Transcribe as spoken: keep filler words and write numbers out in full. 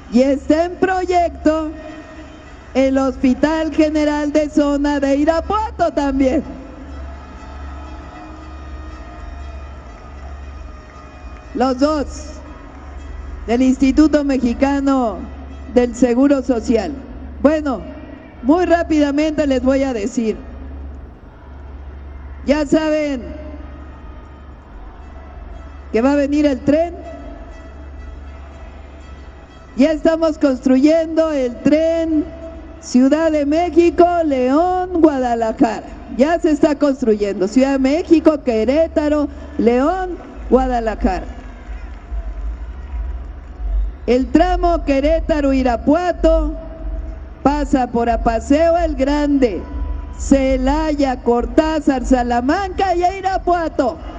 Y está en proyecto el Hospital General de Zona de Irapuato también. Los dos, del Instituto Mexicano del Seguro Social. Bueno, muy rápidamente les voy a decir. Ya saben que va a venir el tren. Ya estamos construyendo el tren Ciudad de México, León, Guadalajara. Ya se está construyendo. Ciudad de México, Querétaro, León, Guadalajara. El tramo Querétaro-Irapuato pasa por Apaseo el Grande, Celaya, Cortázar, Salamanca y Irapuato.